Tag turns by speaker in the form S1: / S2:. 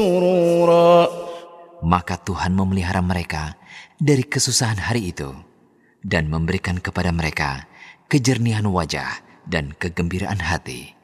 S1: Maka Tuhan memelihara mereka dari kesusahan hari itu dan memberikan kepada mereka kejernihan wajah dan kegembiraan hati.